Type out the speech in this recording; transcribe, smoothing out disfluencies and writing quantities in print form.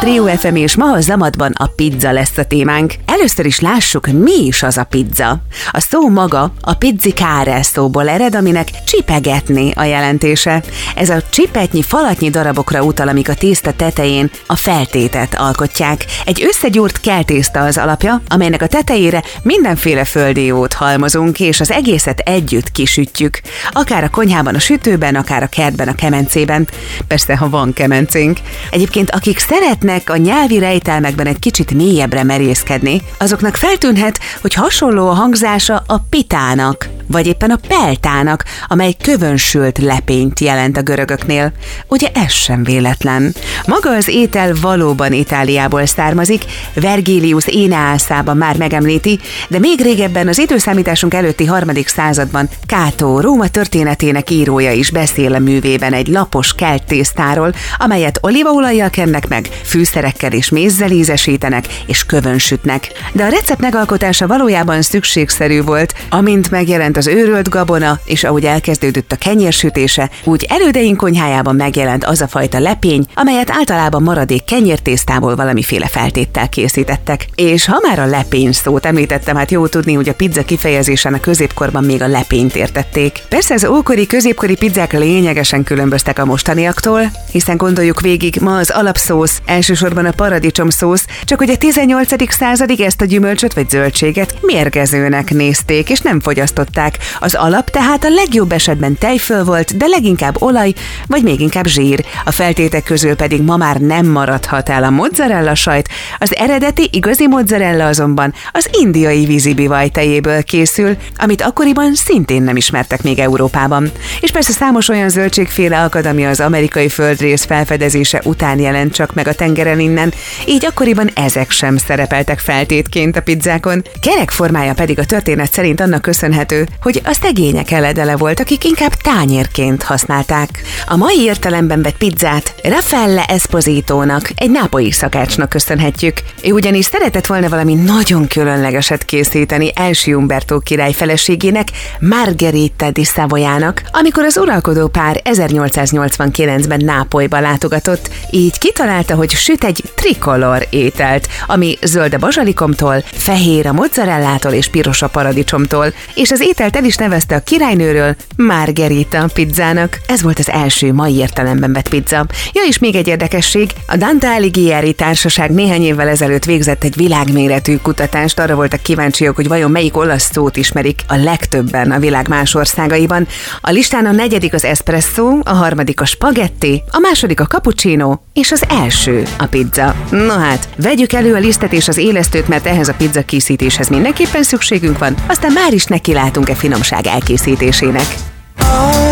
Trio FM, és ma a Zamatban a pizza lesz a témánk. Először is lássuk, mi is az a pizza. A szó maga a pizzicare szóból ered, aminek csipegetni a jelentése. Ez a csipetnyi, falatnyi darabokra utal, amik a tészta tetején a feltétet alkotják. Egy összegyúrt keltészta az alapja, amelynek a tetejére mindenféle földi jót halmozunk, és az egészet együtt kisütjük. Akár a konyhában, a sütőben, akár a kertben, a kemencében. Persze, ha van kemencénk. Egyébként akik szeretnek a nyelvi rejtelmekben egy kicsit mélyebbre merészkedni, azoknak feltűnhet, hogy hasonló a hangzása a pitának, vagy éppen a peltának, amely kövönsült lepényt jelent a görögöknél. Ugye ez sem véletlen. Maga az étel valóban Itáliából származik, Vergilius Aeneaszában már megemlíti, de még régebben, az időszámításunk előtti 3. században Cato, Róma történetének írója is beszél a művében egy lapos kelt tésztáról, amelyet olívaolajjal kennek meg, fűszerekkel és mézzel ízesítenek és kövön sütnek. De a recept megalkotása valójában szükségszerű volt, amint megjelent az őrölt gabona, és ahogy elkezdődött a kenyérsütése, úgy elődeink konyhájában megjelent az a fajta lepény, amelyet általában maradék kenyértésztából valamiféle feltéttel készítettek. És ha már a lepény szót említettem, hát jó tudni, hogy a pizza kifejezésen a középkorban még a lepényt értették. Persze az ókori, középkori pizzák lényegesen különböztek a mostaniaktól, hiszen gondoljuk végig, ma az alapszósz, elsősorban a paradicsom szósz, csak hogy a 18. századig ezt a gyümölcsöt vagy zöldséget mérgezőnek nézték, és nem fogyasztották. Az alap tehát a legjobb esetben tejföl volt, de leginkább olaj, vagy még inkább zsír. A feltétek közül pedig ma már nem maradhat el a mozzarella sajt, az eredeti, igazi mozzarella azonban az indiai vízibivaj tejéből készül, amit akkoriban szintén nem ismertek még Európában. És persze számos olyan zöldségféle akad, ami az amerikai földrész felfedezése után jelent csak meg a tengeren innen, így akkoriban ezek sem szerepeltek feltétként a pizzákon. Kerek formája pedig a történet szerint annak köszönhető, hogy a szegények eledele volt, akik inkább tányérként használták. A mai értelemben vett pizzát Raffaele Espositónak, egy nápolyi szakácsnak köszönhetjük. Ő ugyanis szeretett volna valami nagyon különlegeset készíteni első Umberto király feleségének, Margherita di Savoyának, amikor az uralkodó pár 1889-ben Nápolyba látogatott, így kitalálta, hogy süt egy tricolor ételt, ami zöld a bazsalikomtól, fehér a mozzarellától és piros a paradicsomtól, és az ételt el is nevezte a királynőről Margherita pizzának. Ez volt az első mai értelemben vett pizza. Ja, és még egy érdekesség, a Dante Alighieri Társaság néhány évvel ezelőtt végzett egy világméretű kutatást, arra voltak kíváncsiak, hogy vajon melyik olasz szót ismerik a legtöbben a világ más országaiban. A listán a 4. az espresso, a 3. a spaghetti, a 2. a cappuccino, és az első a pizza. Na hát, vegyük elő a lisztet és az élesztőt, mert ehhez a pizza készítéshez mindenképpen szükségünk van, aztán már is nekilátunk finomság elkészítésének.